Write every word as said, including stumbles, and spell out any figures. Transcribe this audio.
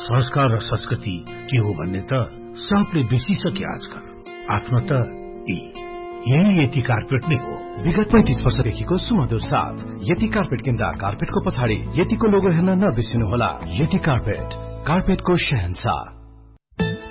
संस्कार र संस्कृति के हो भन्ने त सबले बिर्सिसके आजकल। आफ्नो त यही यति कार्पेट नै हो। विगत पैंतीस वर्षदेखिको सुमधुर साथ यति कार्पेट किन्दा कार्पेटको पछाडि यतिको लोगो हेर्न नबिर्सिनुहोला। यति कार्पेट, कार्पेटको शहंशाह।